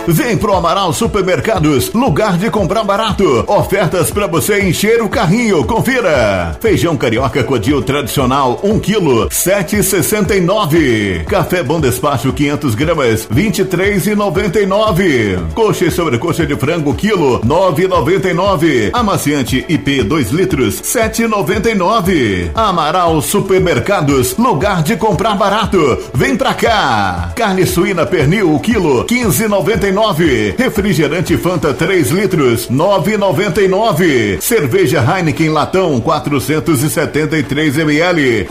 Vem pro Amaral Supermercados, lugar de comprar barato. Ofertas para você encher o carrinho, confira. Feijão carioca Codil tradicional 1 kg, 7,69. Café Bom Despacho 500 gramas, 23,99. Coxa e sobrecoxa de frango quilo, 9,99. Amaciante IP 2 litros, 7,99. Amaral Supermercados, lugar de comprar barato. Vem pra cá. Carne suína pernil, o quilo, 15,99. Refrigerante Fanta 3 litros, 9,99. Cerveja Heineken latão, 473 ml,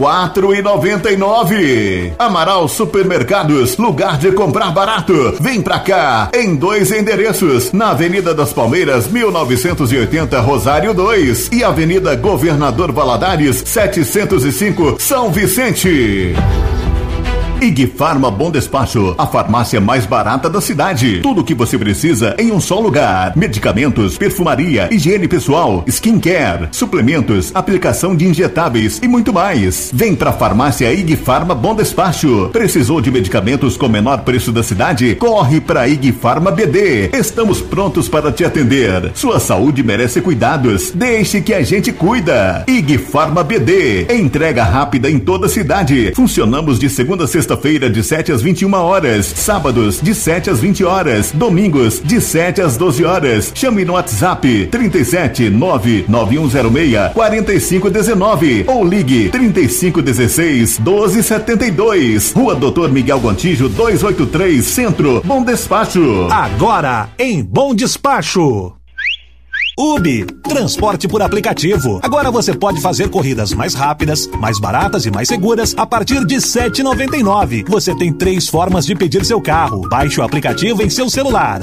4,99. Amaral Supermercados, lugar de comprar barato. Vem pra cá, em 2 endereços, na Avenida das Palmeiras, 1980, Rosário 2 e Avenida Governador Valadares, 705, São Vicente. IG Farma Bom Despacho, a farmácia mais barata da cidade. Tudo o que você precisa em um só lugar. Medicamentos, perfumaria, higiene pessoal, skincare, suplementos, aplicação de injetáveis e muito mais. Vem pra farmácia IG Farma Bom Despacho. Precisou de medicamentos com menor preço da cidade? Corre pra IG Farma BD. Estamos prontos para te atender. Sua saúde merece cuidados. Deixe que a gente cuida. IG Farma BD. Entrega rápida em toda a cidade. Funcionamos de segunda a sexta-feira de 7 às 21 horas, sábados de 7 às 20 horas, domingos de 7 às 12 horas. Chame no WhatsApp 37 99106 4519 ou ligue 3516 1272. Rua Doutor Miguel Gontijo 283, Centro, Bom Despacho. Agora em Bom Despacho. Ubi, transporte por aplicativo. Agora você pode fazer corridas mais rápidas, mais baratas e mais seguras a partir de R$ 7,99. Você tem 3 formas de pedir seu carro. Baixe o aplicativo em seu celular,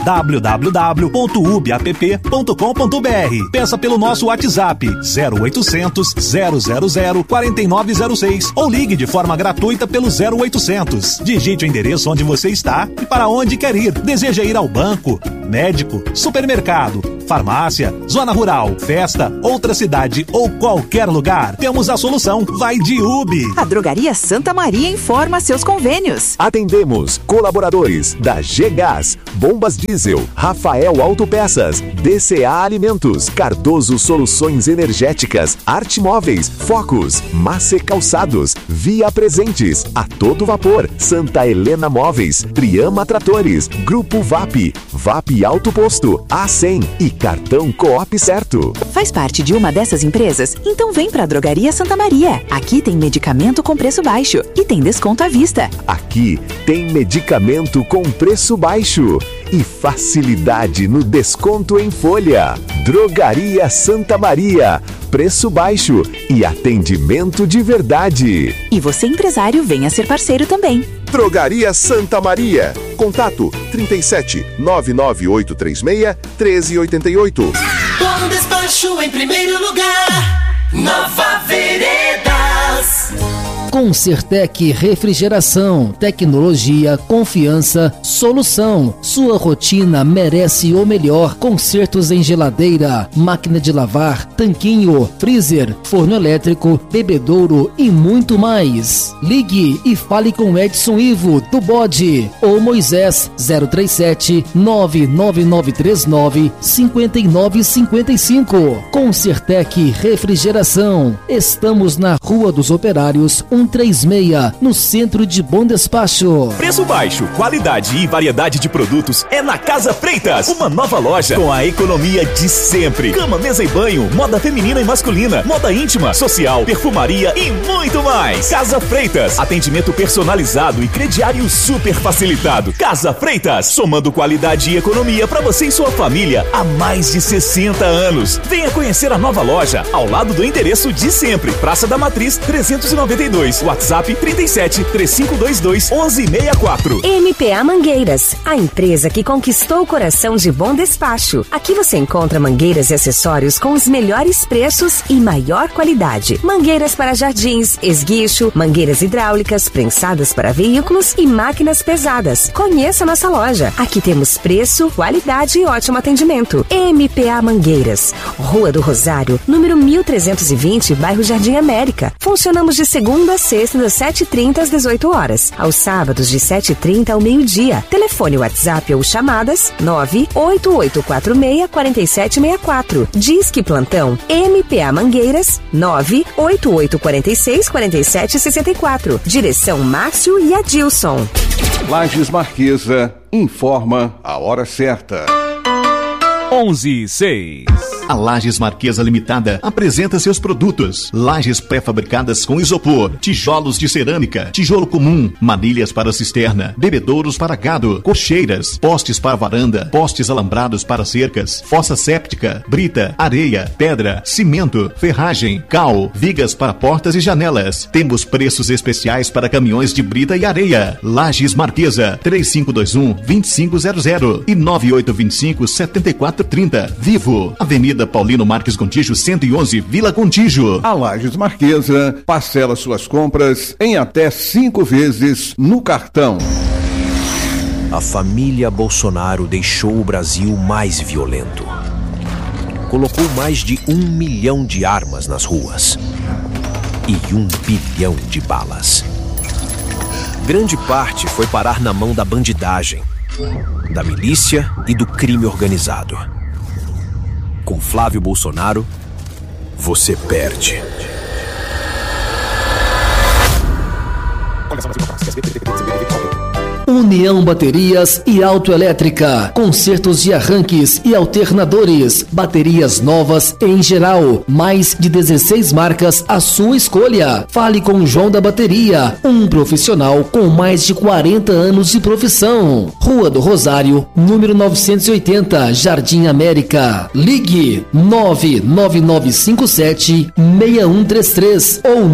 www.ubiapp.com.br. Peça pelo nosso WhatsApp 0800 000 4906 ou ligue de forma gratuita pelo 0800. Digite o endereço onde você está e para onde quer ir. Deseja ir ao banco, médico, supermercado, farmácia, zona rural, festa, outra cidade ou qualquer lugar? Temos a solução. Vai de Ubi. A Drogaria Santa Maria informa seus convênios. Atendemos colaboradores da G-Gás, Bombas Diesel, Rafael Autopeças, DCA Alimentos, Cardoso Soluções Energéticas, Arte Móveis, Focus, Mace Calçados, Via Presentes, A Todo Vapor, Santa Helena Móveis, Triama Tratores, Grupo VAP, VAP Auto Posto, A100 e Cartão Coop Certo. Faz parte de uma dessas empresas? Então vem pra Drogaria Santa Maria. Aqui tem medicamento com preço baixo e tem desconto à vista. Aqui tem medicamento com preço baixo e facilidade no desconto em folha. Drogaria Santa Maria. Preço baixo e atendimento de verdade. E você, empresário, venha ser parceiro também. Drogaria Santa Maria. Contato 37 99836 1388. Bom Despacho em primeiro lugar. Nova Veredas. Concertec Refrigeração, tecnologia, confiança, solução. Sua rotina merece o melhor. Consertos em geladeira, máquina de lavar, tanquinho, freezer, forno elétrico, bebedouro e muito mais. Ligue e fale com Edson Ivo do Bode ou Moisés 037 99939 5955. Concertec Refrigeração. Estamos na Rua dos Operários 136, no centro de Bom Despacho. Preço baixo, qualidade e variedade de produtos é na Casa Freitas. Uma nova loja com a economia de sempre. Cama, mesa e banho, moda feminina e masculina, moda íntima, social, perfumaria e muito mais. Casa Freitas, atendimento personalizado e crediário super facilitado. Casa Freitas, somando qualidade e economia para você e sua família há mais de 60 anos. Venha conhecer a nova loja ao lado do endereço de sempre. Praça da Matriz 392. WhatsApp 37 3522 1164. MPA Mangueiras, a empresa que conquistou o coração de Bom Despacho. Aqui você encontra mangueiras e acessórios com os melhores preços e maior qualidade. Mangueiras para jardins, esguicho, mangueiras hidráulicas, prensadas para veículos e máquinas pesadas. Conheça nossa loja. Aqui temos preço, qualidade e ótimo atendimento. MPA Mangueiras, Rua do Rosário, número 1320, bairro Jardim América. Funcionamos de segunda toda sexta das 7h30 às 18 horas. Aos sábados de 7h30 ao meio-dia. Telefone WhatsApp ou chamadas 98846-4764. Disque Plantão MPA Mangueiras 98846-4764. Direção Márcio e Adilson. Lages Marquesa informa a hora certa. 11:06. A Lages Marquesa Limitada apresenta seus produtos: lajes pré-fabricadas com isopor, tijolos de cerâmica, tijolo comum, manilhas para cisterna, bebedouros para gado, cocheiras, postes para varanda, postes alambrados para cercas, fossa séptica, brita, areia, pedra, cimento, ferragem, cal, vigas para portas e janelas. Temos preços especiais para caminhões de brita e areia. Lages Marquesa, 3521-2500 e 9825-7430. Vivo, Avenida Paulino Marques Gontijo, 111, Vila Gontijo. A Lages Marquesa parcela suas compras em até 5 vezes no cartão. A família Bolsonaro deixou o Brasil mais violento. Colocou mais de 1 milhão de armas nas ruas e 1 bilhão de balas. Grande parte foi parar na mão da bandidagem, da milícia e do crime organizado. Com Flávio Bolsonaro, você perde. União Baterias e Autoelétrica, consertos de arranques e alternadores, baterias novas em geral, mais de 16 marcas à sua escolha. Fale com o João da Bateria, um profissional com mais de 40 anos de profissão. Rua do Rosário, número 980, Jardim América. Ligue 99957-6133 ou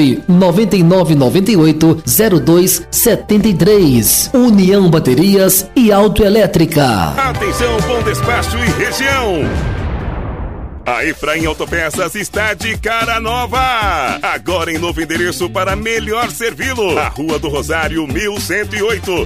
99998-0273. União Baterias e Autoelétrica. Atenção, Bom Despacho e região. A Efraim Autopeças está de cara nova. Agora em novo endereço para melhor servi-lo. A Rua do Rosário, 1108.